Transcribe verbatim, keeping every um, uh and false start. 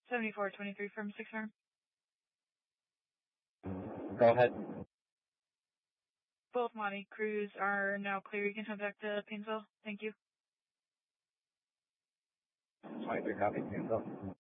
seventy-four twenty-three from six Arm. Go ahead. Both Monty crews are now clear. You can head back to Painesville. Thank you. twenty-three copy, Painesville.